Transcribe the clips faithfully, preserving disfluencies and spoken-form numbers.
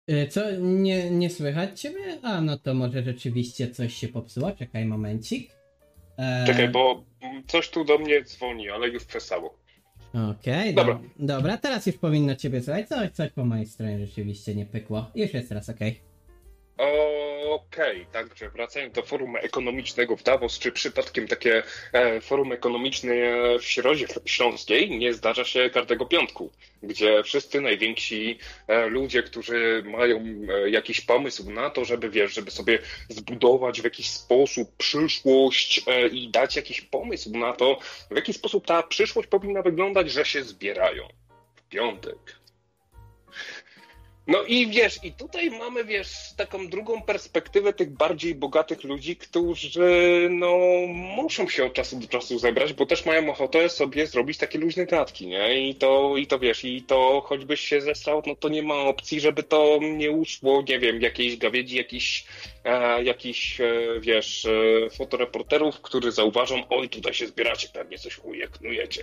Y, Co? Nie, nie słychać ciebie? A, no to może rzeczywiście coś się popsuło. Czekaj momencik. Czekaj, E, bo coś tu do mnie dzwoni, ale już przestało. Okej, do, Dobra. dobra, teraz już powinno ciebie słychać. Coś, coś po mojej stronie rzeczywiście nie pykło. Już jest teraz okej. Okej, także wracając do forum ekonomicznego w Davos, czy przypadkiem takie e, forum ekonomiczne w Środzie Śląskiej nie zdarza się każdego piątku, gdzie wszyscy najwięksi e, ludzie, którzy mają e, jakiś pomysł na to, żeby wiesz, żeby sobie zbudować w jakiś sposób przyszłość e, i dać jakiś pomysł na to, w jaki sposób ta przyszłość powinna wyglądać, że się zbierają w piątek. No i wiesz, i tutaj mamy, wiesz, taką drugą perspektywę tych bardziej bogatych ludzi, którzy, no, muszą się od czasu do czasu zebrać, bo też mają ochotę sobie zrobić takie luźne gadki, nie? I to, i to wiesz, i to choćbyś się zesrał, no to nie ma opcji, żeby to nie uszło, nie wiem, jakiejś gawiedzi, jakiś, e, jakiś e, wiesz, e, fotoreporterów, którzy zauważą, oj, tutaj się zbieracie, pewnie coś ujeknujecie.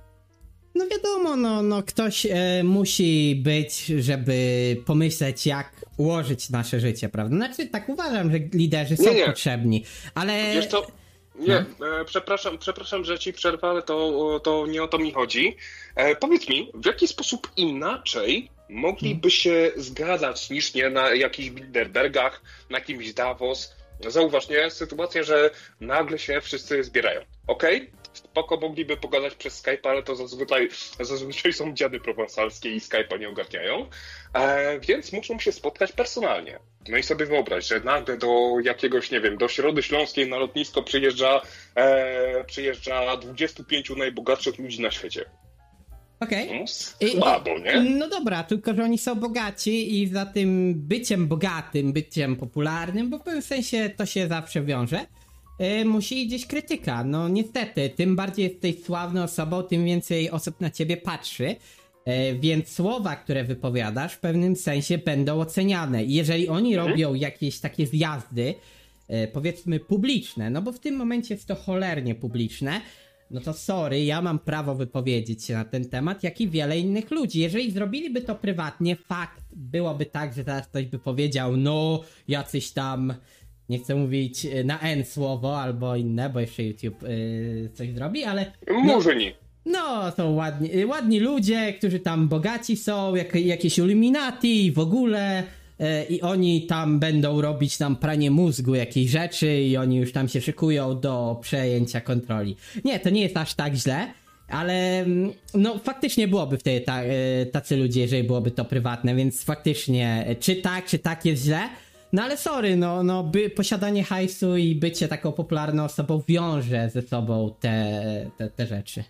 No wiadomo, no, no ktoś e, musi być, żeby pomyśleć, jak ułożyć nasze życie, prawda? Znaczy, tak uważam, że liderzy są Nie, nie. potrzebni, ale... Wiesz co, nie, No. e, przepraszam, przepraszam, że ci przerwę, ale to, to nie o to mi chodzi. E, powiedz mi, w jaki sposób inaczej mogliby się zgadzać niż nie na jakichś Bilderbergach, na jakimś Davos? Zauważ, nie? Sytuacja, że nagle się wszyscy zbierają. Okej? Spoko, mogliby pogadać przez Skype, ale to zazwyczaj, zazwyczaj są dziady prowansalskie i Skype'a nie ogarniają, e, więc muszą się spotkać personalnie. No i sobie wyobraź, że nagle do jakiegoś, nie wiem, do Środy Śląskiej na lotnisko przyjeżdża, e, przyjeżdża dwudziestu pięciu najbogatszych ludzi na świecie. Okej. No, I- słabo, nie? No dobra, tylko że oni są bogaci i za tym byciem bogatym, byciem popularnym, bo w pewnym sensie to się zawsze wiąże, yy, musi gdzieś krytyka. No niestety, tym bardziej jesteś sławną osobą, tym więcej osób na ciebie patrzy, yy, więc słowa, które wypowiadasz w pewnym sensie będą oceniane. I jeżeli oni Mhm. robią jakieś takie zjazdy, yy, powiedzmy publiczne, no bo w tym momencie jest to cholernie publiczne, no to sorry, ja mam prawo wypowiedzieć się na ten temat, jak i wiele innych ludzi. Jeżeli zrobiliby to prywatnie, fakt, byłoby tak, że teraz ktoś by powiedział, no, jacyś tam, nie chcę mówić y, na N słowo albo inne, bo jeszcze YouTube y, coś zrobi, ale... No, Murzyni. no, są ładni, y, ładni ludzie, którzy tam bogaci są, jak, jakieś Illuminati i w ogóle... y, I oni tam będą robić nam pranie mózgu jakiejś rzeczy i oni już tam się szykują do przejęcia kontroli. Nie, to nie jest aż tak źle, ale mm, no faktycznie byłoby wtedy ta, y, tacy ludzie, jeżeli byłoby to prywatne, więc faktycznie y, czy tak, czy tak jest źle. No ale sorry, no, no by, posiadanie hajsu i bycie taką popularną osobą wiąże ze sobą te, te, te rzeczy.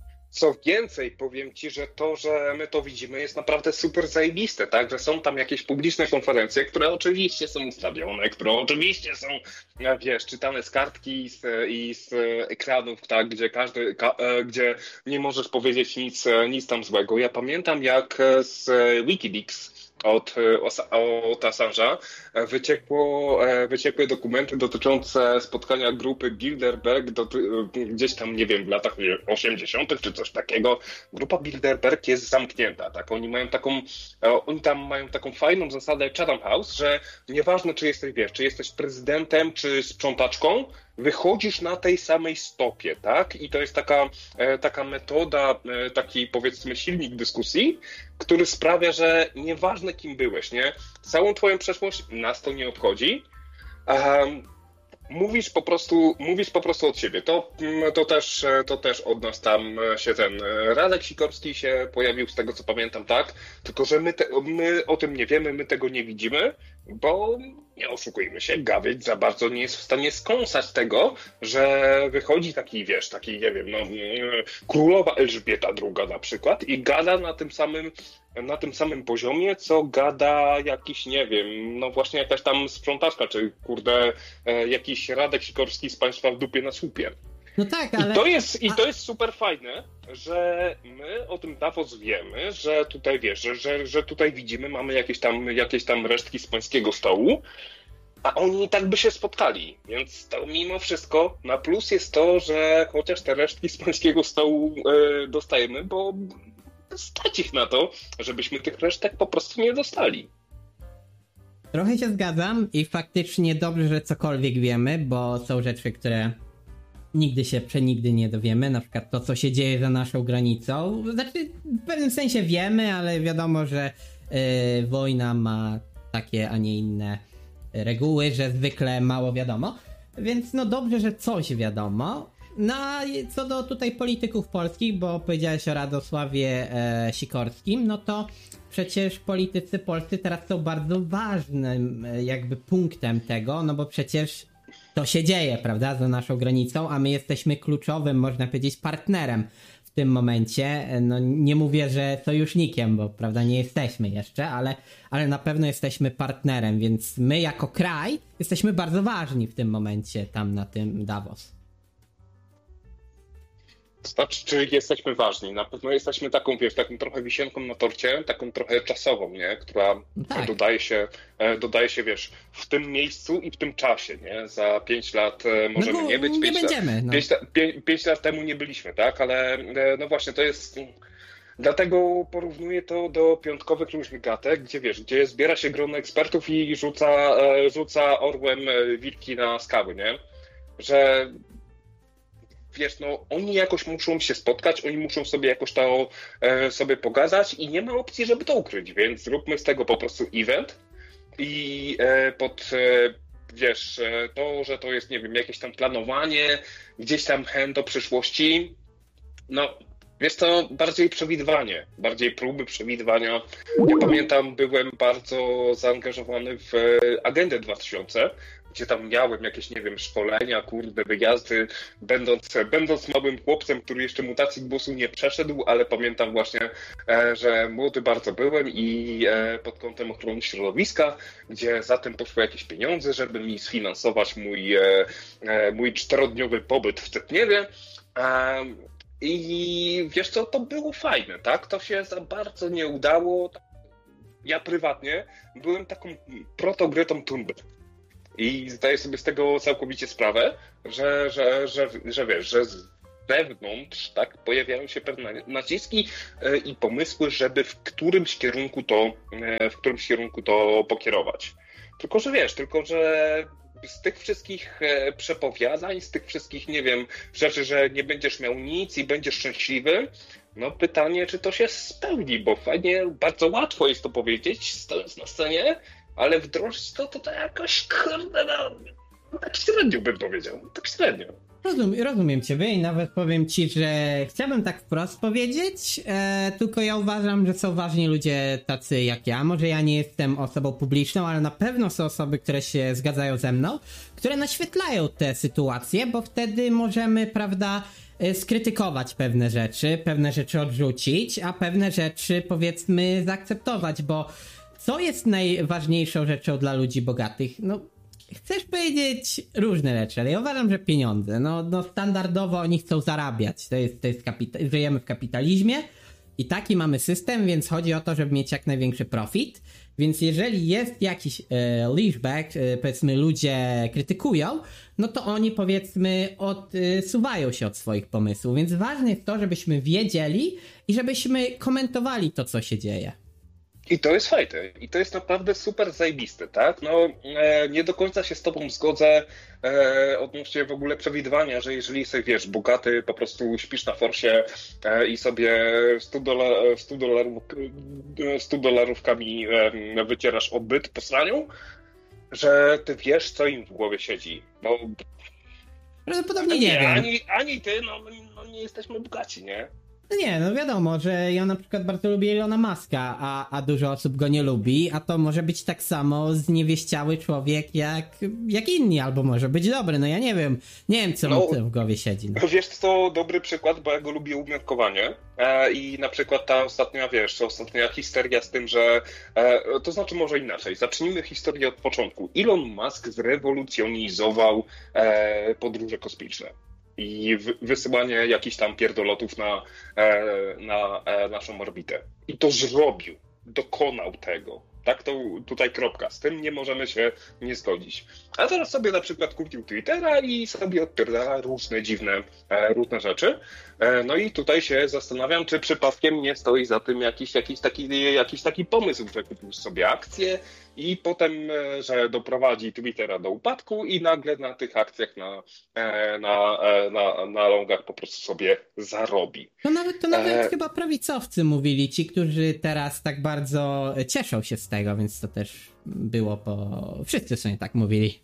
Co więcej, powiem ci, że to, że my to widzimy, jest naprawdę super zajebiste, tak? Że są tam jakieś publiczne konferencje, które oczywiście są ustawione, które oczywiście są, e, wiesz, czytane z kartki i z, i z ekranów, tak? Gdzie każdy, ka, e, gdzie nie możesz powiedzieć nic, e, nic tam złego. Ja pamiętam, jak e, z Wikileaks od, e, Osa- od Assange'a e, wyciekło, e, wyciekły dokumenty dotyczące spotkania grupy Bilderberg doty, e, gdzieś tam, nie wiem, w latach nie wiem, osiemdziesiątych czy coś takiego. Grupa Bilderberg jest zamknięta, tak? Oni mają taką, e, oni tam mają taką fajną zasadę Chatham House, że nieważne, czy jesteś, wiesz, czy jesteś prezydentem, czy sprzątaczką, wychodzisz na tej samej stopie, tak? I to jest taka, e, taka metoda, e, taki powiedzmy silnik dyskusji, który sprawia, że nieważne kim byłeś, nie? Całą twoją przeszłość nas to nie obchodzi. Um, mówisz po prostu, mówisz po prostu od siebie. To, mm, to, też, to też od nas tam się ten Radek Sikorski się pojawił, z tego co pamiętam, tak? Tylko, że my, te, my o tym nie wiemy, my tego nie widzimy, bo nie oszukujmy się, Gawieć za bardzo nie jest w stanie skąsać tego, że wychodzi taki, wiesz, taki, nie wiem, no, królowa Elżbieta druga na przykład i gada na tym samym na tym samym poziomie, co gada jakiś, nie wiem, no właśnie jakaś tam sprzątaczka, czy kurde, e, jakiś Radek Sikorski z państwa w dupie na słupie. No tak, ale... I to jest, i to jest super fajne, że my o tym Davos wiemy, że tutaj wiesz, że, że, że tutaj widzimy, mamy jakieś tam, jakieś tam resztki z pańskiego stołu, a oni tak by się spotkali, więc to mimo wszystko na plus jest to, że chociaż te resztki z pańskiego stołu e, dostajemy, bo stać ich na to, żebyśmy tych resztek po prostu nie dostali. Trochę się zgadzam i faktycznie dobrze, że cokolwiek wiemy, bo są rzeczy, które nigdy się przenigdy nie dowiemy, na przykład to, co się dzieje za naszą granicą. Znaczy, w pewnym sensie wiemy, ale wiadomo, że yy, wojna ma takie, a nie inne reguły, że zwykle mało wiadomo. Więc no dobrze, że coś wiadomo. No a co do tutaj polityków polskich, bo powiedziałeś o Radosławie e, Sikorskim, no to przecież politycy polscy teraz są bardzo ważnym e, jakby punktem tego, no bo przecież to się dzieje, prawda, za naszą granicą, a my jesteśmy kluczowym, można powiedzieć, partnerem w tym momencie. No nie mówię, że sojusznikiem, bo prawda, nie jesteśmy jeszcze, ale, ale na pewno jesteśmy partnerem, więc my jako kraj jesteśmy bardzo ważni w tym momencie tam na tym Davos. To znaczy, czy jesteśmy ważni? Na pewno jesteśmy taką, wiesz, taką trochę wisienką na torcie, taką trochę czasową, nie? Która tak. dodaje się, dodaje się, wiesz, w tym miejscu i w tym czasie, nie? Za pięć lat możemy no, nie być. Nie pięć będziemy. Lat, no. pięć, pięć, pięć lat temu nie byliśmy, tak? Ale no właśnie, to jest... Dlatego porównuję to do piątkowych różnych gatek, gdzie wiesz, gdzie zbiera się grono ekspertów i rzuca, rzuca orłem wilki na skały, nie? Że... Wiesz, no oni jakoś muszą się spotkać, oni muszą sobie jakoś to e, sobie pokazać i nie ma opcji, żeby to ukryć, więc zróbmy z tego po prostu event i e, pod, e, wiesz, e, to, że to jest, nie wiem, jakieś tam planowanie, gdzieś tam chęć do przyszłości, no, wiesz to bardziej przewidywanie, bardziej próby przewidywania. Ja pamiętam, byłem bardzo zaangażowany w e, Agendę dwa tysiące, gdzie tam miałem jakieś, nie wiem, szkolenia, kurde, wyjazdy, będąc, będąc małym chłopcem, który jeszcze mutacji głosu nie przeszedł, ale pamiętam właśnie, e, że młody bardzo byłem i e, pod kątem ochrony środowiska, gdzie za tym poszły jakieś pieniądze, żeby mi sfinansować mój, e, e, mój czterodniowy pobyt w Tytniewie. E, I wiesz co, to było fajne, tak? To się za bardzo nie udało. Ja prywatnie byłem taką protogrytą tumbę. I zdaję sobie z tego całkowicie sprawę, że, że, że, że wiesz, że z wewnątrz tak, pojawiają się pewne naciski i pomysły, żeby w którymś kierunku to, w którymś kierunku to pokierować. Tylko, że wiesz, tylko, że z tych wszystkich przepowiadań, z tych wszystkich, nie wiem, rzeczy, że nie będziesz miał nic i będziesz szczęśliwy, no pytanie, czy to się spełni, bo fajnie, bardzo łatwo jest to powiedzieć, stojąc na scenie, ale wdrożyć to, to, to jakoś, kurde, no, tak średnio bym powiedział, tak średnio. Rozum, rozumiem ciebie i nawet powiem ci, że chciałbym tak wprost powiedzieć, e, tylko ja uważam, że są ważni ludzie tacy jak ja. Może ja nie jestem osobą publiczną, ale na pewno są osoby, które się zgadzają ze mną, które naświetlają te sytuacje, bo wtedy możemy, prawda, skrytykować pewne rzeczy, pewne rzeczy odrzucić, a pewne rzeczy, powiedzmy, zaakceptować, bo co jest najważniejszą rzeczą dla ludzi bogatych? No, chcesz powiedzieć różne rzeczy, ale ja uważam, że pieniądze. No, no standardowo oni chcą zarabiać. To jest, to jest kapita- żyjemy w kapitalizmie i taki mamy system, więc chodzi o to, żeby mieć jak największy profit. Więc jeżeli jest jakiś e, leaseback, e, powiedzmy ludzie krytykują, no to oni powiedzmy odsuwają się od swoich pomysłów. Więc ważne jest to, żebyśmy wiedzieli i żebyśmy komentowali to, co się dzieje. I to jest fajne. I to jest naprawdę super zajebiste, tak? No, e, nie do końca się z tobą zgodzę e, odnośnie w ogóle przewidywania, że jeżeli jesteś, wiesz, bogaty, po prostu śpisz na forsie e, i sobie sto dolarów, sto dolarów, sto dolarówkami e, wycierasz odbyt po sraniu, że ty wiesz, co im w głowie siedzi. No, prawdopodobnie nie, nie wiem. Ani, ani ty, no, no nie jesteśmy bogaci, nie? No nie, no wiadomo, że ja na przykład bardzo lubię Elona Muska, a, a dużo osób go nie lubi, a to może być tak samo zniewieściały człowiek jak, jak inni, albo może być dobry, no ja nie wiem, nie wiem co no, mu w głowie siedzi. No. Wiesz, to dobry przykład, bo ja go lubię umiarkowanie e, i na przykład ta ostatnia, wiesz, ostatnia historia z tym, że e, to znaczy może inaczej, zacznijmy historię od początku. Elon Musk zrewolucjonizował e, podróże kosmiczne i wysyłanie jakichś tam pierdolotów na, na naszą orbitę. I to zrobił, dokonał tego. Tak, to tutaj kropka. Z tym nie możemy się nie zgodzić. A teraz sobie na przykład kupił Twittera i sobie odpierdala różne dziwne, e, różne rzeczy. E, no i tutaj się zastanawiam, czy przypadkiem nie stoi za tym jakiś, jakiś, taki, jakiś taki pomysł, że kupił sobie akcje i potem, e, że doprowadzi Twittera do upadku i nagle na tych akcjach na, e, na, e, na, na longach po prostu sobie zarobi. To nawet, to nawet e... chyba prawicowcy mówili, ci, którzy teraz tak bardzo cieszą się z tego, więc to też było po... Wszyscy sobie tak mówili.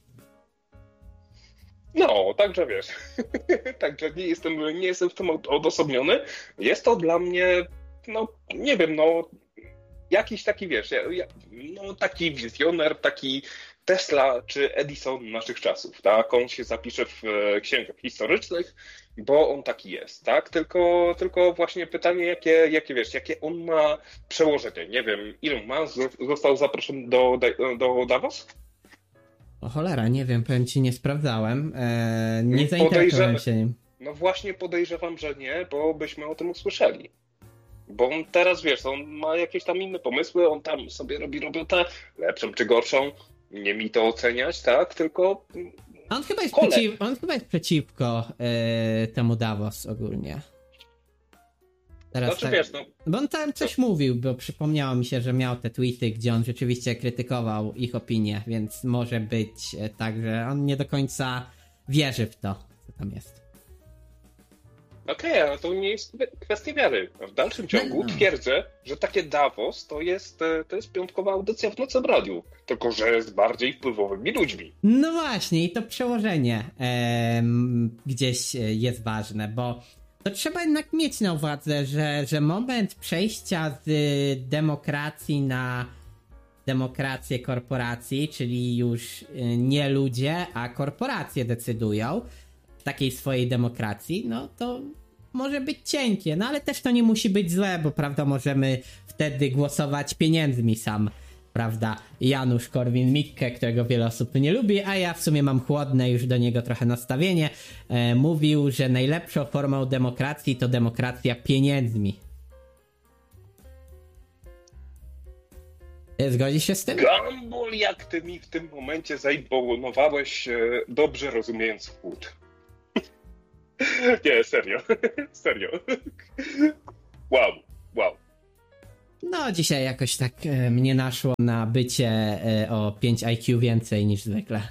No, także wiesz, także nie jestem, nie jestem w tym odosobniony. Jest to dla mnie, no nie wiem, no jakiś taki, wiesz, no taki wizjoner, taki Tesla czy Edison naszych czasów, tak? On się zapisze w księgach historycznych, bo on taki jest, tak? Tylko, tylko właśnie pytanie, jakie, jakie wiesz, jakie on ma przełożenie. Nie wiem, Elon Musk został zaproszony do, do Davos? O cholera, nie wiem, powiem ci, nie sprawdzałem. Eee, nie zainteresowałem się nim. No właśnie podejrzewam, że nie, bo byśmy o tym usłyszeli. Bo on teraz, wiesz, on ma jakieś tam inne pomysły, on tam sobie robi robotę, lepszą czy gorszą, nie mi to oceniać, tak, tylko... On chyba jest, przeciw, on chyba jest przeciwko e, temu Davos ogólnie. Teraz znaczy, tak, wiesz, no... Bo on tam coś to... mówił, bo przypomniało mi się, że miał te tweety, gdzie on rzeczywiście krytykował ich opinię, więc może być tak, że on nie do końca wierzy w to, co tam jest. Okej, okay, ale to nie jest kwestia wiary. W dalszym ciągu no, no. twierdzę, że takie Davos to jest, to jest piątkowa audycja w Nocem Radiu, tylko że z bardziej wpływowymi ludźmi. No właśnie, i to przełożenie e, gdzieś jest ważne, bo to trzeba jednak mieć na uwadze, że, że moment przejścia z demokracji na demokrację korporacji, czyli już nie ludzie, a korporacje decydują w takiej swojej demokracji, no to może być cienkie, no ale też to nie musi być złe, bo prawda, możemy wtedy głosować pieniędzmi sam, prawda, Janusz Korwin-Mikke, którego wiele osób nie lubi, a ja w sumie mam chłodne już do niego trochę nastawienie, e, mówił, że najlepszą formą demokracji to demokracja pieniędzmi. Zgodzisz się z tym? Gumball, jak ty mi w tym momencie zaimponowałeś, dobrze rozumiejąc wchód. Nie, serio. Serio. Wow, wow. No, dzisiaj jakoś tak e, mnie naszło na bycie e, o pięć I Q więcej niż zwykle.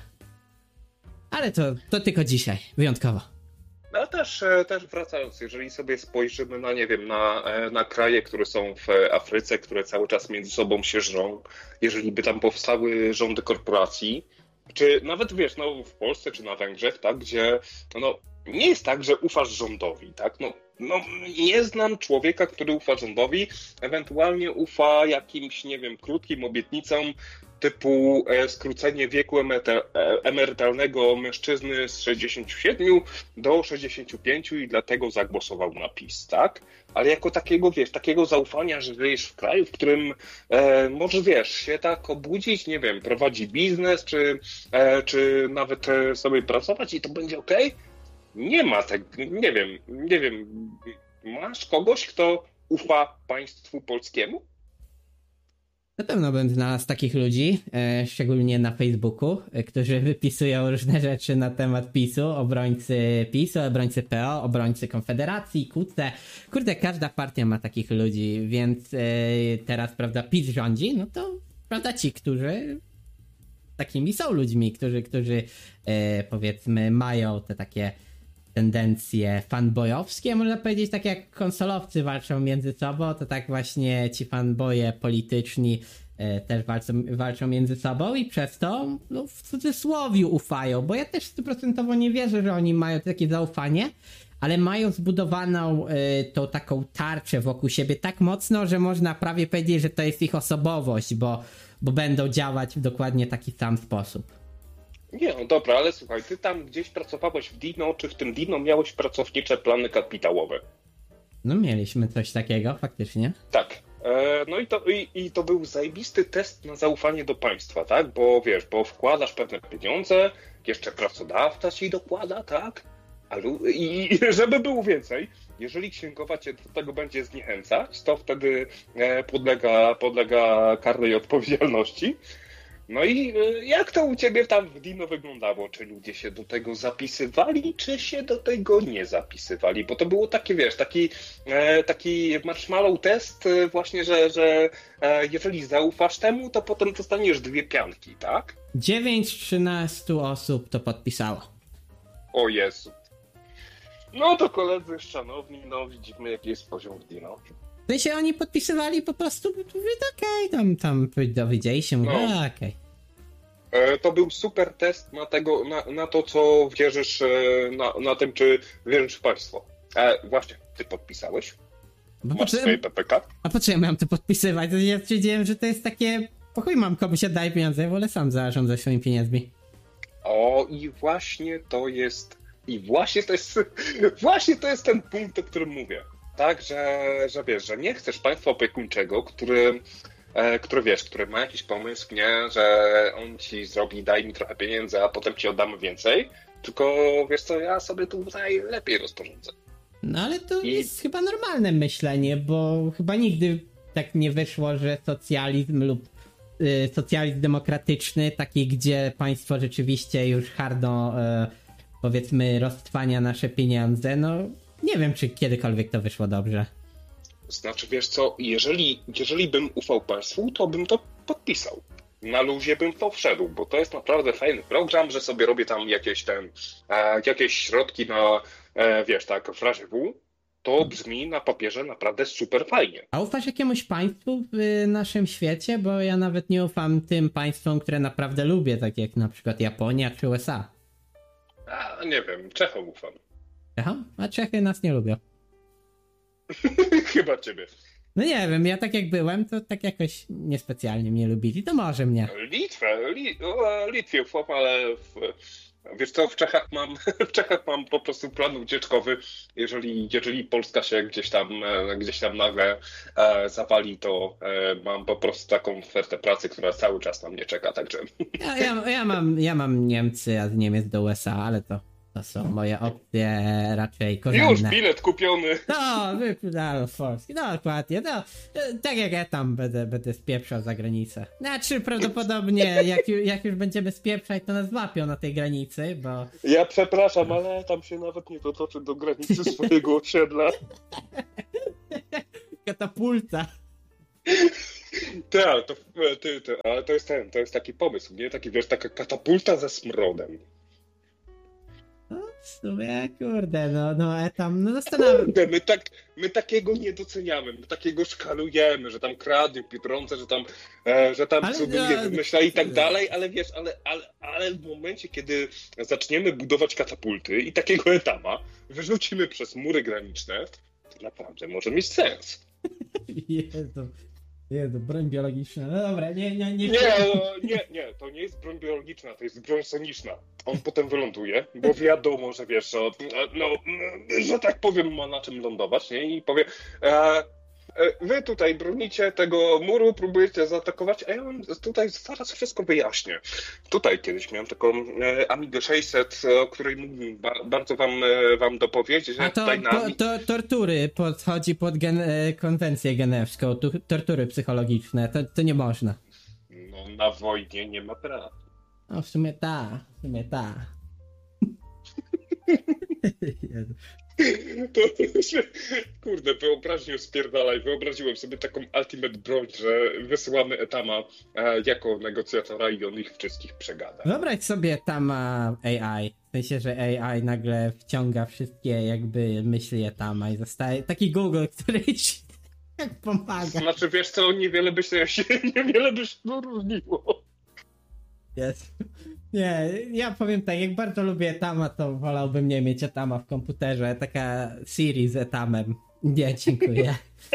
Ale to, to tylko dzisiaj, wyjątkowo. No też, też wracając, jeżeli sobie spojrzymy na, nie wiem, na, na kraje, które są w Afryce, które cały czas między sobą się żrą, jeżeli by tam powstały rządy korporacji, czy nawet, wiesz, no w Polsce czy na Węgrzech, tak, gdzie no, nie jest tak, że ufasz rządowi, tak, no, no nie znam człowieka, który ufa rządowi, ewentualnie ufa jakimś, nie wiem, krótkim obietnicom, typu skrócenie wieku emerytalnego mężczyzny z sześćdziesięciu siedmiu do sześćdziesięciu pięciu i dlatego zagłosował na PiS, tak? Ale jako takiego, wiesz, takiego zaufania, że żyjesz w kraju, w którym e, możesz, wiesz, się tak obudzić, nie wiem, prowadzi biznes, czy, e, czy nawet e, sobie pracować i to będzie okej? Nie ma tego, nie wiem, nie wiem, masz kogoś, kto ufa państwu polskiemu? Na pewno bym znalazł takich ludzi, e, szczególnie na Facebooku, e, którzy wypisują różne rzeczy na temat PiSu, obrońcy PiSu, obrońcy P O, obrońcy Konfederacji, Q C. Kurde, każda partia ma takich ludzi, więc e, teraz, prawda, PiS rządzi, no to, prawda, ci, którzy takimi są ludźmi, którzy, którzy e, powiedzmy mają te takie tendencje fanboyowskie, można powiedzieć, tak jak konsolowcy walczą między sobą, to tak właśnie ci fanboye polityczni e, też walczą, walczą między sobą i przez to no, w cudzysłowie ufają, bo ja też stuprocentowo nie wierzę, że oni mają takie zaufanie, ale mają zbudowaną e, tą taką tarczę wokół siebie tak mocno, że można prawie powiedzieć, że to jest ich osobowość, bo, bo będą działać w dokładnie taki sam sposób. Nie, no dobra, ale słuchaj, ty tam gdzieś pracowałeś w Dino, czy w tym Dino miałeś pracownicze plany kapitałowe? No mieliśmy coś takiego, faktycznie. Tak, e, no i to, i, i to był zajebisty test na zaufanie do państwa, tak? Bo wiesz, bo wkładasz pewne pieniądze, jeszcze pracodawca ci dokłada, tak? A, i, I żeby było więcej, jeżeli księgowa cię do tego będzie zniechęcać, to wtedy e, podlega, podlega karnej odpowiedzialności. No i e, jak to u ciebie tam w Dino wyglądało? Czy ludzie się do tego zapisywali, czy się do tego nie zapisywali? Bo to było takie, wiesz, taki, e, taki marshmallow test e, właśnie, że, że e, jeżeli zaufasz temu, to potem dostaniesz dwie pianki, tak? dziewięć z trzynastu osób to podpisało. O Jezu. No to koledzy szanowni, no widzimy jaki jest poziom w Dino. W sensie oni podpisywali po prostu, mówię, okej, okay, tam, tam dowiedzieli się, mówię, no. okej. Okay. E, to był super test na, tego, na, na to, co wierzysz, e, na, na tym, czy wierzysz w państwo. E, właśnie, ty podpisałeś? Bo Masz swoje P P K? A po co ja miałem to podpisywać? Ja stwierdziłem, że to jest takie, po chuj mam komuś oddaję pieniądze, ja wolę sam zarządzać swoimi pieniędzmi. O, i właśnie to jest, i właśnie to jest, właśnie to jest ten punkt, o którym mówię. Tak, że, że wiesz, że nie chcesz państwa opiekuńczego, który, e, który wiesz, który ma jakiś pomysł, nie, że on ci zrobi, daj mi trochę pieniędzy, a potem ci oddamy więcej, tylko wiesz co, ja sobie tutaj lepiej rozporządzę. No ale to I... jest chyba normalne myślenie, bo chyba nigdy tak nie wyszło, że socjalizm lub y, socjalizm demokratyczny, taki gdzie państwo rzeczywiście już hardo y, powiedzmy roztwania nasze pieniądze, no nie wiem, czy kiedykolwiek to wyszło dobrze. Znaczy, wiesz co, jeżeli, jeżeli bym ufał państwu, to bym to podpisał. Na luzie bym w to wszedł, bo to jest naprawdę fajny program, że sobie robię tam jakieś ten, e, jakieś środki na, e, wiesz, tak, w razie W, to brzmi na papierze naprawdę super fajnie. A ufasz jakiemuś państwu w naszym świecie? Bo ja nawet nie ufam tym państwom, które naprawdę lubię, tak jak na przykład Japonia czy U S A. A, nie wiem, Czechom ufam. Aha, a Czechy nas nie lubią. Chyba ciebie. No nie wiem, ja tak jak byłem, to tak jakoś niespecjalnie mnie lubili, to może mnie. Litwę, li, o, Litwie ufam, ale w, wiesz co, w Czechach mam, w Czechach mam po prostu plan ucieczkowy. Jeżeli, jeżeli Polska się gdzieś tam, gdzieś tam nagle e, zawali, to e, mam po prostu taką ofertę pracy, która cały czas na mnie czeka, także... Ja, ja, ja, mam, ja mam Niemcy, a z Niemiec do U S A, ale to, to są moje opcje raczej korzenne. Już bilet kupiony! No, wyprzedano z Polski, no dokładnie, no, tak jak ja tam będę, będę spieprzał za granicę. Znaczy prawdopodobnie jak, jak już będziemy spieprzać, to nas złapią na tej granicy, bo... Ja przepraszam, ale tam się nawet nie dotoczy do granicy swojego osiedla. Katapulta. Tak, to, ty, ty, ale to jest ten, to jest taki pomysł, nie? Taki, wiesz, taka katapulta ze smrodem. No, w sumie, kurde, no, no, etam, no zastanawiam. Kurde, my, tak, my takiego nie doceniamy, my takiego szkalujemy, że tam kradnie Biedronce, że tam, e, że tam Ale, cudownie no, wymyśla i tak dalej, ale wiesz, ale, ale, ale w momencie, kiedy zaczniemy budować katapulty i takiego etama wyrzucimy przez mury graniczne, to naprawdę może mieć sens. Jezu, Jezu, broń biologiczna, no dobra, nie, nie, nie. Nie, nie, nie, to nie jest broń biologiczna, to jest broń soniczna. On potem wyląduje, bo wiadomo, że wiesz, że, no, że tak powiem, ma na czym lądować, nie? I powie, e, wy tutaj bronicie tego muru, próbujecie zaatakować, a ja wam tutaj zaraz wszystko wyjaśnię. Tutaj kiedyś miałem taką e, Amigę sześćset, o której mógłbym ba- bardzo wam, e, wam dopowiedzieć. A to, tutaj na... po, to tortury podchodzi pod gen- konwencję genewską, tu, tortury psychologiczne, to, to nie można. No, na wojnie nie ma praw. No w sumie ta, w sumie ta. To, kurde, wyobraźnię spierdalaj. Wyobraziłem sobie taką ultimate broń, że wysyłamy Etama e, jako negocjatora i on ich wszystkich przegada. Wyobraź sobie tam A I. W sensie, że A I nagle wciąga wszystkie jakby myśli Etama i zostaje taki Google, który ci tak pomaga. Znaczy, wiesz co, niewiele by się, niewiele by się różniło. Jest. Nie, ja powiem tak, jak bardzo lubię Etama, to wolałbym nie mieć Etama w komputerze. Taka Siri z Etamem. Nie, dziękuję.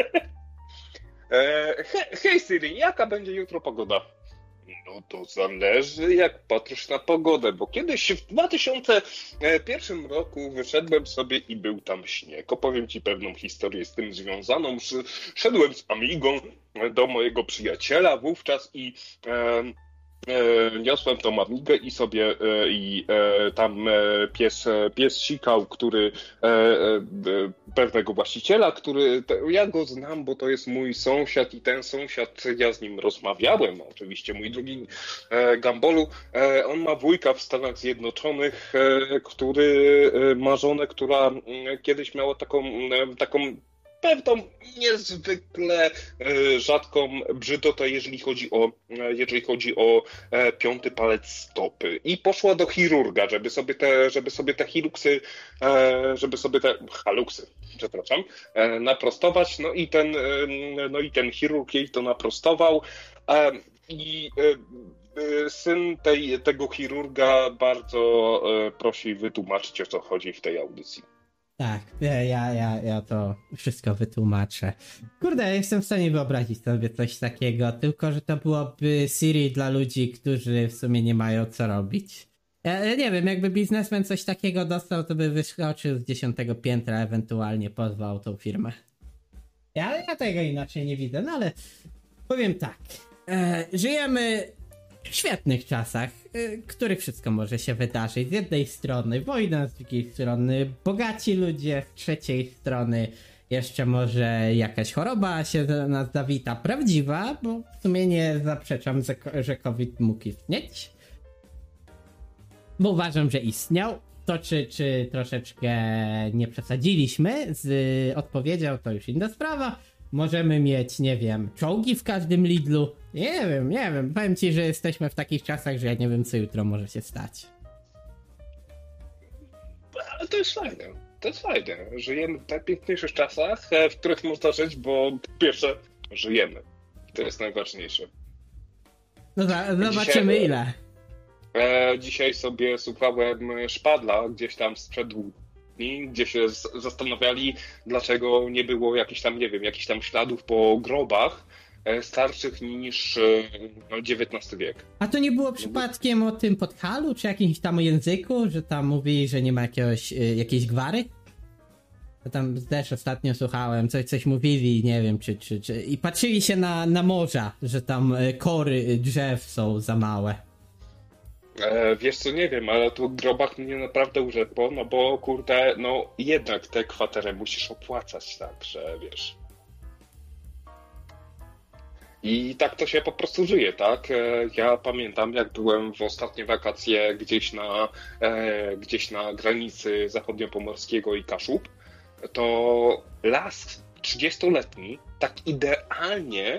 E, he, hej Siri, jaka będzie jutro pogoda? No to zależy, jak patrzysz na pogodę, bo kiedyś w dwa tysiące pierwszym roku wyszedłem sobie i był tam śnieg. Opowiem ci pewną historię z tym związaną. Szedłem z Amigą do mojego przyjaciela wówczas i... E, E, niosłem tą Amigę i sobie e, i e, tam e, pies, e, pies sikał, który e, e, pewnego właściciela, który te, ja go znam, bo to jest mój sąsiad i ten sąsiad, ja z nim rozmawiałem, oczywiście mój drugi e, Gambolu, e, on ma wujka w Stanach Zjednoczonych, e, który e, ma żonę, która e, kiedyś miała taką, e, taką pewną niezwykle e, rzadką brzydotę, jeżeli chodzi o, e, jeżeli chodzi o e, piąty palec stopy. I poszła do chirurga, żeby sobie te, żeby sobie te hiluksy, e, żeby sobie te haluksy, przepraszam, e, naprostować. No i ten, e, no i ten chirurg jej to naprostował. E, I e, e, syn tej, tego chirurga bardzo e, prosi wytłumaczyć, o co chodzi w tej audycji. Tak, ja, ja, ja, ja to wszystko wytłumaczę. Kurde, jestem w stanie wyobrazić sobie coś takiego, tylko że to byłoby Siri dla ludzi, którzy w sumie nie mają co robić. Ja, ja nie wiem, jakby biznesmen coś takiego dostał, to by wyskoczył z dziesiątego piętra, ewentualnie pozwał tą firmę. Ja, ja tego inaczej nie widzę, no ale powiem tak. E, żyjemy w świetnych czasach, w których wszystko może się wydarzyć. Z jednej strony wojna, z drugiej strony bogaci ludzie, z trzeciej strony jeszcze może jakaś choroba się do nas zawita, prawdziwa, bo w sumie nie zaprzeczam, że COVID mógł istnieć. Bo uważam, że istniał. To czy, czy troszeczkę nie przesadziliśmy z odpowiedzią, to już inna sprawa. Możemy mieć, nie wiem, czołgi w każdym Lidlu. Nie wiem, nie wiem. Powiem ci, że jesteśmy w takich czasach, że ja nie wiem, co jutro może się stać. Ale to jest fajne. To jest fajne. Żyjemy w najpiękniejszych czasach, w których można żyć, bo po pierwsze żyjemy. To jest najważniejsze. No za, zobaczymy dzisiaj, ile. E, dzisiaj sobie słuchałem Szpadla gdzieś tam sprzed dwóch dni, gdzie się z, zastanawiali, dlaczego nie było jakichś tam, nie wiem, jakichś tam śladów po grobach e, starszych niż e, dziewiętnasty wiek. A to nie było przypadkiem o tym Podhalu, czy jakimś tam języku, że tam mówili, że nie ma jakiegoś, y, jakiejś gwary? To tam też ostatnio słuchałem, coś, coś mówili, nie wiem, czy, czy, czy... I patrzyli się na, na morza, że tam kory drzew są za małe. E, wiesz co, nie wiem, ale tu w grobach mnie naprawdę urzekło, no bo kurde, no jednak tę kwaterę musisz opłacać, tak, że wiesz. I tak to się po prostu żyje, tak? E, ja pamiętam, jak byłem w ostatnie wakacje gdzieś na, e, gdzieś na granicy zachodniopomorskiego i Kaszub, to las trzydziestoletni tak idealnie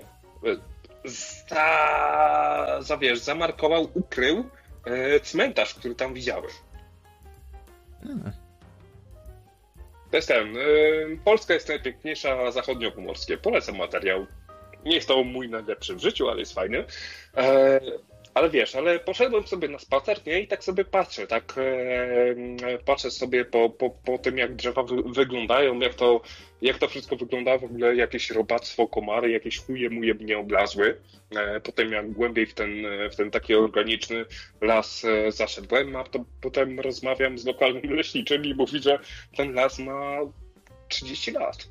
za, za wiesz, zamarkował, ukrył cmentarz, który tam widziałem. A. To jest ten. Polska jest najpiękniejsza, zachodniopomorskie. Polecam materiał. Nie jest to mój najlepszy w życiu, ale jest fajny. E, ale wiesz, ale poszedłem sobie na spacer, nie? I tak sobie patrzę, tak e, patrzę sobie po, po, po tym, jak drzewa wy, wyglądają, jak to, jak to wszystko wygląda, w ogóle jakieś robactwo, komary, jakieś chuje muje mnie oblazły. E, potem jak głębiej w ten, w ten taki organiczny las e, zaszedłem, a to, potem rozmawiam z lokalnym leśniczym i mówi, że ten las ma trzydzieści lat.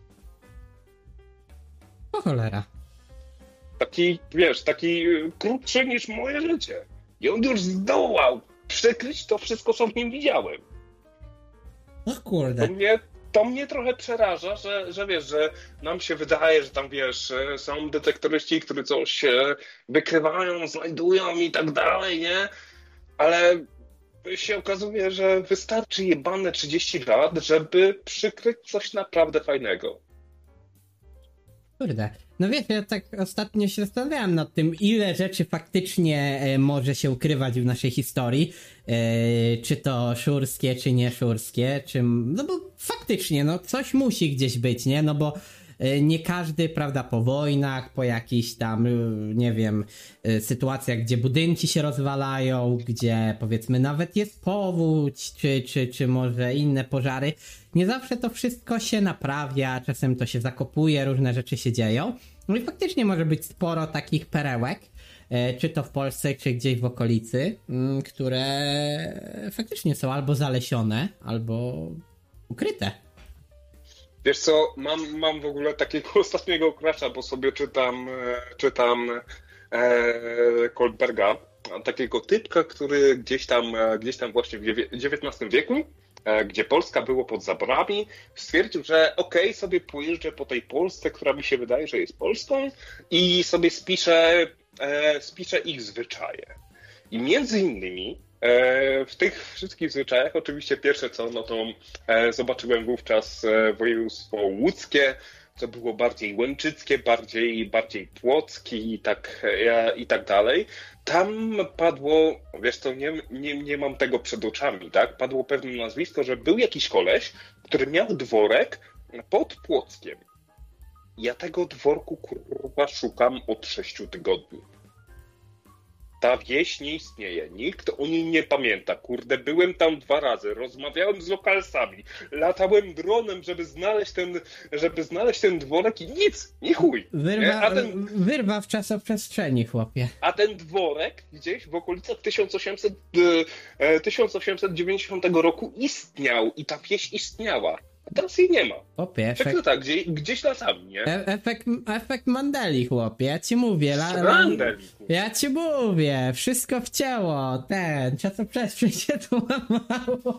O cholera. Taki, wiesz, taki krótszy niż moje życie. I on już zdołał przykryć to wszystko, co w nim widziałem. O kurde. To mnie, to mnie trochę przeraża, że, że wiesz, że nam się wydaje, że tam, wiesz, są detektoryści, którzy coś wykrywają, znajdują i tak dalej, nie? Ale się okazuje, że wystarczy jebane trzydzieści lat, żeby przykryć coś naprawdę fajnego. Kurde. No wiesz, ja tak ostatnio się zastanawiałem nad tym, ile rzeczy faktycznie e, może się ukrywać w naszej historii. E, czy to szurskie, czy nie szurskie, czy... No bo faktycznie, no coś musi gdzieś być, nie? No bo e, nie każdy, prawda, po wojnach, po jakichś tam, nie wiem, e, sytuacjach, gdzie budynki się rozwalają, gdzie powiedzmy nawet jest powódź, czy, czy, czy może inne pożary. Nie zawsze to wszystko się naprawia, czasem to się zakopuje, różne rzeczy się dzieją. No i faktycznie może być sporo takich perełek, e, czy to w Polsce, czy gdzieś w okolicy, m, które faktycznie są albo zalesione, albo ukryte. Wiesz co, mam, mam w ogóle takiego ostatniego crasha, bo sobie czytam, czytam e, Koldberga. takiego typka, który gdzieś tam, gdzieś tam właśnie w dziewiętnastym wieku, gdzie Polska było pod zaborami, stwierdził, że okej, okay, sobie pojeżdżę po tej Polsce, która mi się wydaje, że jest Polską i sobie spiszę, e, spiszę ich zwyczaje. I między innymi e, w tych wszystkich zwyczajach, oczywiście pierwsze co, no to e, zobaczyłem wówczas e, województwo łódzkie, co było bardziej łęczyckie, bardziej, bardziej płockie i tak, e, i tak dalej. Tam padło, wiesz co, nie, nie, nie mam tego przed oczami, tak? Padło pewne nazwisko, że był jakiś koleś, który miał dworek pod Płockiem. Ja tego dworku, kurwa, szukam od sześciu tygodni. Ta wieś nie istnieje, nikt o niej nie pamięta. Kurde, byłem tam dwa razy, rozmawiałem z lokalsami, latałem dronem, żeby znaleźć ten, żeby znaleźć ten dworek i nic, nie chuj. Wyrwa, a ten, wyrwa w czasoprzestrzeni, chłopie. A ten dworek gdzieś w okolicach tysiąc osiemset, tysiąc osiemset dziewięćdziesiątego roku istniał i ta wieś istniała. A teraz jej nie ma. Chłopie, tak to tak, gdzieś, gdzieś latami, nie? E- efekt, efekt Mandeli, chłopie, ja ci mówię. La, la, Mandeli. Ja ci mówię, wszystko wcięło, ten, czasoprzestrzeń się tu łamało.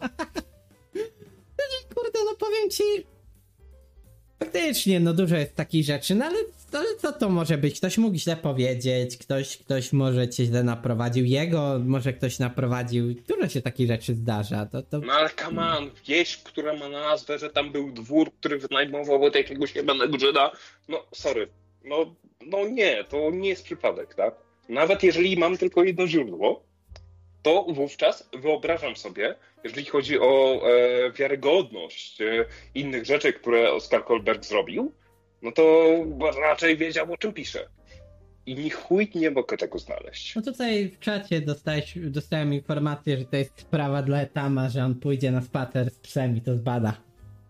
Kurde, no powiem ci, faktycznie, no dużo jest takich rzeczy, no ale, ale co to może być? Ktoś mógł źle powiedzieć, ktoś, ktoś może cię źle naprowadził, jego może ktoś naprowadził, dużo się takich rzeczy zdarza. To, to... No ale come on, wieś, która ma nazwę, że tam był dwór, który wynajmował od jakiegoś jebanego Żyda, no sorry, no, no nie, to nie jest przypadek, tak? Nawet jeżeli mam tylko jedno źródło, to wówczas wyobrażam sobie, jeżeli chodzi o e, wiarygodność e, innych rzeczy, które Oskar Kolberg zrobił, no to raczej wiedział, o czym pisze. I ni chuj nie mogę tego znaleźć. No tutaj w czacie dostałeś, dostałem informację, że to jest sprawa dla Etama, że on pójdzie na spacer z psem i to zbada.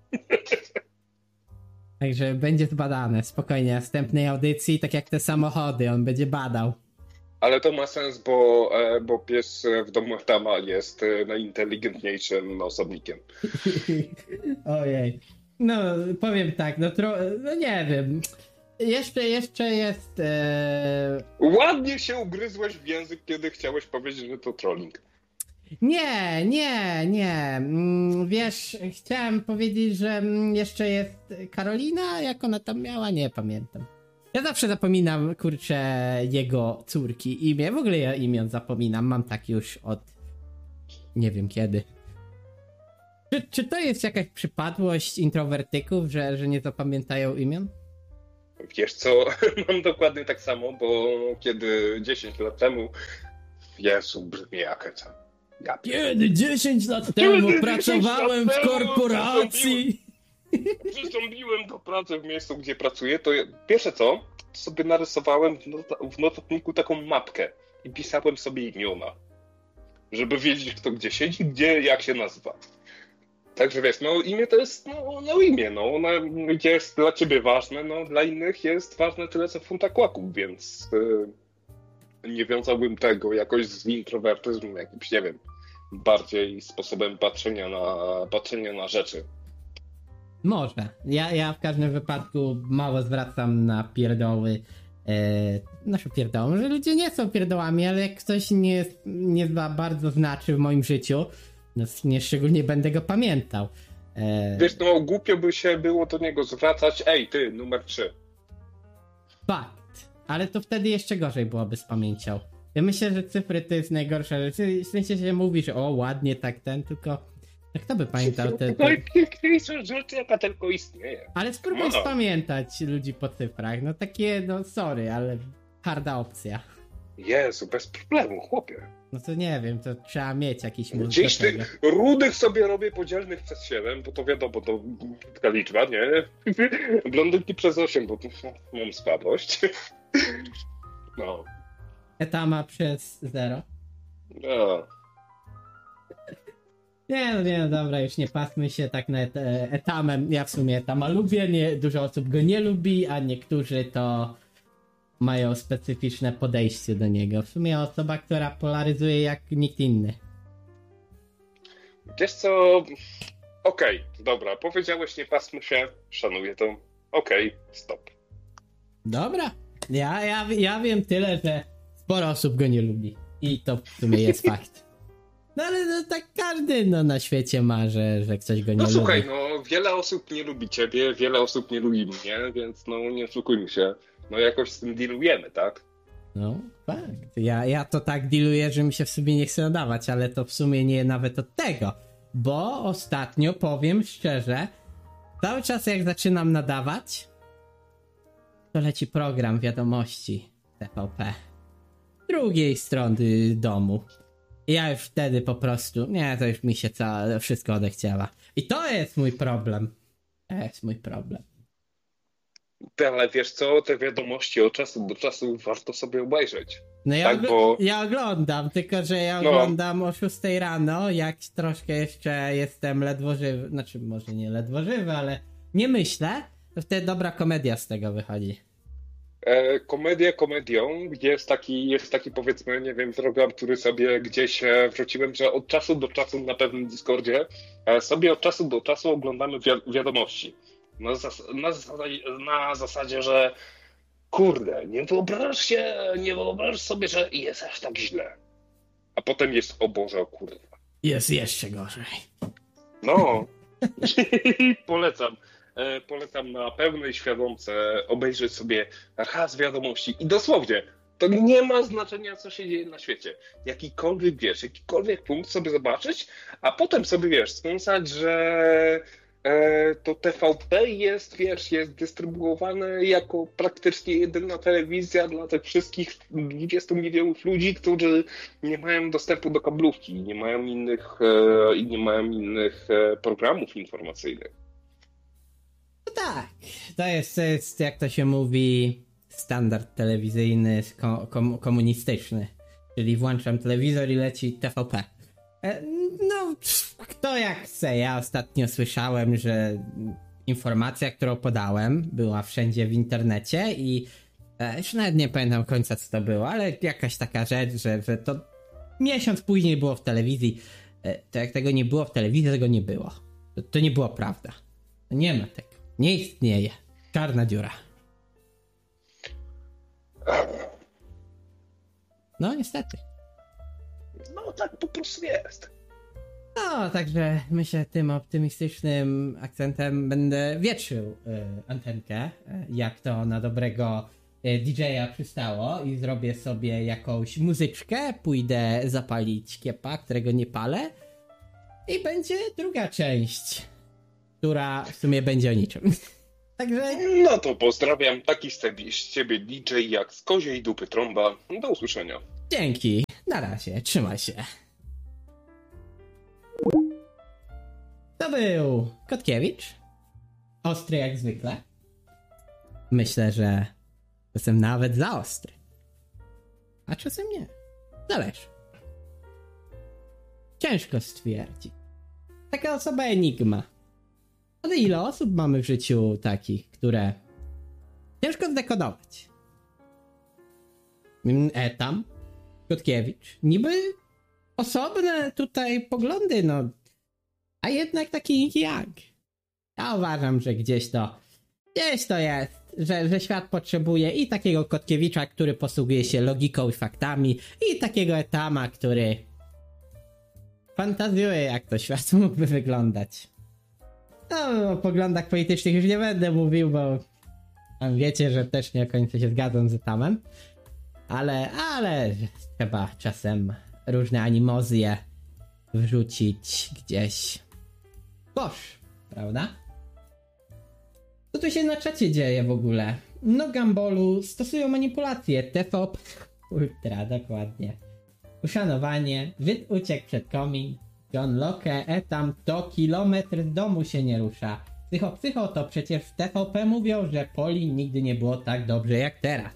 Także będzie zbadane, spokojnie, w następnej audycji, tak jak te samochody, on będzie badał. Ale to ma sens, bo, bo pies w domu Etama jest najinteligentniejszym osobnikiem. Ojej. No, powiem tak, no, tro... no nie wiem. Jeszcze, jeszcze jest... E... Ładnie się ugryzłeś w język, kiedy chciałeś powiedzieć, że to trolling. Nie, nie, nie. Wiesz, chciałem powiedzieć, że jeszcze jest Karolina, jak ona tam miała, nie pamiętam. Ja zawsze zapominam, kurczę, jego córki imię. W ogóle ja imion zapominam, mam tak już od... nie wiem kiedy. Czy, czy to jest jakaś przypadłość introwertyków, że, że nie zapamiętają imion? Wiesz co, mam dokładnie tak samo, bo kiedy dziesięć lat temu... Jezu, brzmi jak to. Ja kiedy dziesięć lat temu kiedy pracowałem lat w korporacji... Przystąpiłem do pracy w miejscu, gdzie pracuję, to ja, pierwsze co, sobie narysowałem w, not w notatniku taką mapkę i pisałem sobie imiona, żeby wiedzieć, kto gdzie siedzi, gdzie, jak się nazywa. Także wiesz, no imię to jest, no, no imię, no, ono jest dla ciebie ważne, no dla innych jest ważne tyle, co funta kłaków, więc yy, nie wiązałbym tego jakoś z introwertyzmem, jakimś, nie wiem, bardziej sposobem patrzenia na, patrzenia na rzeczy. Może. Ja, ja w każdym wypadku mało zwracam na pierdoły. E, nasze pierdoły. Że ludzie nie są pierdołami, ale jak ktoś nie, nie za bardzo znaczy w moim życiu, no nie szczególnie będę go pamiętał. E... Wiesz, no głupio by się było do niego zwracać. Ej, ty, numer trzy. Fakt. Ale to wtedy jeszcze gorzej byłoby z pamięcią. Ja myślę, że cyfry to jest najgorsza rzecz. W sensie się mówi, że o, ładnie tak ten, tylko... Kto by pamiętał te... te... Najpiękniejsza rzecz, jaka tylko istnieje. Ale spróbuj no. spamiętać ludzi po cyfrach. No takie, no sorry, ale harda opcja. Jezu, bez problemu, chłopie. No to nie wiem, to trzeba mieć jakiś mózg. Gdzieś tych rudych sobie robię podzielnych przez siedem, bo to wiadomo, to taka liczba, nie? Blondynki przez osiem, bo mam słabość. No. Etama przez zero. No. Nie, no nie, no dobra, już nie pasmy się tak na et etamem. Ja w sumie etama lubię, nie, dużo osób go nie lubi, a niektórzy to mają specyficzne podejście do niego. W sumie osoba, która polaryzuje jak nikt inny. Wiesz co? Okej, okay, dobra, powiedziałeś nie pasmy się, szanuję to. Okej, okay, stop. Dobra, ja, ja, ja wiem tyle, że sporo osób go nie lubi. I to w sumie jest fakt. No ale no, tak każdy no, na świecie ma, że, że ktoś go nie No lubi. słuchaj, no wiele osób nie lubi ciebie, wiele osób nie lubi mnie, więc no nie oszukujmy się. No jakoś z tym dealujemy, tak? No, fakt. Ja, ja to tak dealuję, że mi się w sumie nie chce nadawać, ale to w sumie nie nawet od tego. Bo ostatnio, powiem szczerze, cały czas jak zaczynam nadawać, to leci program wiadomości T V P. Drugiej strony domu. I ja już wtedy po prostu, nie, to już mi się całe, wszystko odechciała. I to jest mój problem. To jest mój problem. Ty, ale wiesz co, te wiadomości od czasu do czasu warto sobie obejrzeć. No ja, tak, ogl- bo... ja oglądam, tylko że ja No. oglądam o szóstej rano, jak troszkę jeszcze jestem ledwo żywy, znaczy może nie ledwo żywy, ale nie myślę, to wtedy dobra komedia z tego wychodzi. E, komedia komedią, jest taki, jest taki powiedzmy, nie wiem, program, który sobie gdzieś e, wrzuciłem, że od czasu do czasu na pewnym Discordzie e, sobie od czasu do czasu oglądamy wi- wiadomości. Na, zas- na, zasadzie, na zasadzie, że kurde, nie wyobrażasz się, nie wyobrażasz sobie, że jest aż tak źle. A potem jest, o Boże, o kurwa. Jest jeszcze gorzej. No, polecam. E, polecam na pełnej świadomce obejrzeć sobie raz wiadomości i dosłownie, to nie ma znaczenia, co się dzieje na świecie. Jakikolwiek, wiesz, jakikolwiek punkt sobie zobaczyć, a potem sobie, wiesz, sponsać, że e, to T V P jest, wiesz, jest dystrybuowane jako praktycznie jedyna telewizja dla tych wszystkich dwudziestu milionów ludzi, którzy nie mają dostępu do kablówki, nie mają innych, e, i nie mają innych e, programów informacyjnych. No tak, to jest, to jest jak to się mówi, standard telewizyjny ko- kom- komunistyczny. Czyli włączam telewizor i leci T V P. E, no, pff, kto jak chce. Ja ostatnio słyszałem, że informacja, którą podałem, była wszędzie w internecie i e, już nawet nie pamiętam końca, co to było, ale jakaś taka rzecz, że, że to miesiąc później było w telewizji. E, to jak tego nie było w telewizji, tego nie było. To, to nie była prawda. Nie ma tego. Nie istnieje. Czarna dziura. No, niestety. No tak po prostu jest. No, także myślę, tym optymistycznym akcentem będę wietrzył y, antenkę, y, jak to na dobrego y, D J a przystało i zrobię sobie jakąś muzyczkę, pójdę zapalić kiepa, którego nie palę i będzie druga część, która w sumie będzie o niczym. Także... No to pozdrawiam, taki z ciebie, z ciebie D J jak z koziej dupy trąba. Do usłyszenia. Dzięki, na razie, trzymaj się. To był Kotkiewicz. Ostry jak zwykle. Myślę, że czasem nawet za ostry. A czasem nie. Zależy. Ciężko stwierdzić. Taka osoba enigma. Ale ile osób mamy w życiu takich, które ciężko zdekodować? Etam, Kotkiewicz. Niby osobne tutaj poglądy, no. A jednak taki jak. Ja uważam, że gdzieś to, gdzieś to jest, że, że świat potrzebuje i takiego Kotkiewicza, który posługuje się logiką i faktami, i takiego Etama, który fantazjuje, jak to świat mógłby wyglądać. No, o poglądach politycznych już nie będę mówił, bo tam wiecie, że też nie do końca się zgadzam z Etamem. Ale, ale trzeba czasem różne animozje wrzucić gdzieś boż, prawda? Co tu się na czacie dzieje w ogóle? No Gambolu stosują manipulacje, T V P Ultra, dokładnie. Uszanowanie, Żyd uciekł przed komin, John Locke, Etam, to kilometr z domu się nie rusza. Psycho, psycho, to przecież w T V P mówią, że Poli nigdy nie było tak dobrze jak teraz.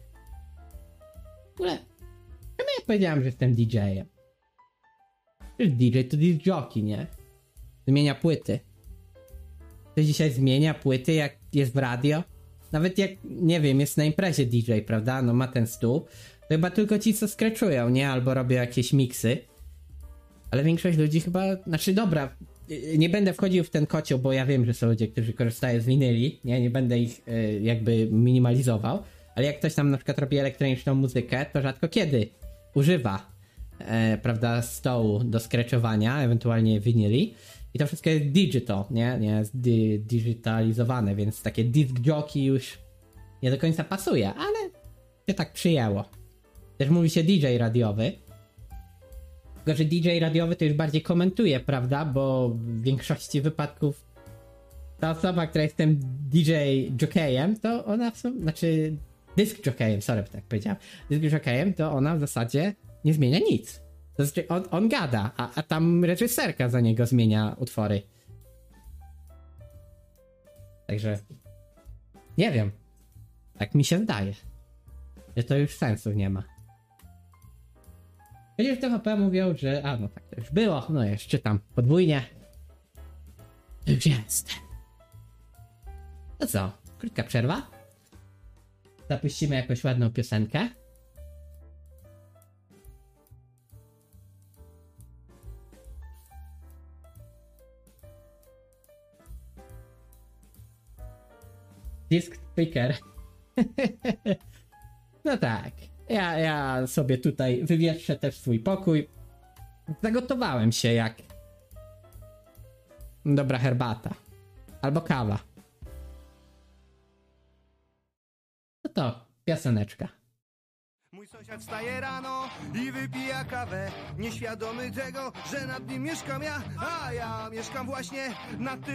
W ogóle, czemu ja powiedziałem, że jestem D J-em? Przecież D J to disc jockey, nie? Zmienia płyty. Ktoś dzisiaj zmienia płyty, jak jest w radio? Nawet jak, nie wiem, jest na imprezie D J, prawda? No ma ten stół. To chyba tylko ci, co scratchują, nie? Albo robią jakieś miksy. Ale większość ludzi chyba... Znaczy, dobra, nie będę wchodził w ten kocioł, bo ja wiem, że są ludzie, którzy korzystają z winyli. Nie, nie będę ich y, jakby minimalizował. Ale jak ktoś tam na przykład robi elektroniczną muzykę, to rzadko kiedy używa e, prawda, stołu do skreczowania, ewentualnie winyli. I to wszystko jest digital, nie? Nie jest di- digitalizowane, więc takie disc jockey już nie do końca pasuje, ale się tak przyjęło. Też mówi się D J radiowy. Tylko, że D J radiowy to już bardziej komentuje, prawda? Bo w większości wypadków ta osoba, która jest tym D J jockeyem, to ona w sumie, znaczy dysk jockeyem, sorry, tak powiedziałem, dysk jockeyem, to ona w zasadzie nie zmienia nic. To znaczy on, on gada, a, a tam reżyserka za niego zmienia utwory. Także nie wiem. Tak mi się zdaje, że to już sensu nie ma. Przecież w T V P mówią, że... A, no tak, to już było. No jeszcze czytam podwójnie. To już jest. To co? Krótka przerwa. Zapuścimy jakąś ładną piosenkę. Disk speaker. No tak. Ja, ja sobie tutaj wywietrzę też swój pokój. Zagotowałem się jak dobra herbata. Albo kawa. No to pioseneczka. Mój sąsiad wstaje rano i wypija kawę, nieświadomy tego, że nad nim mieszkam ja, a ja mieszkam właśnie nad tym.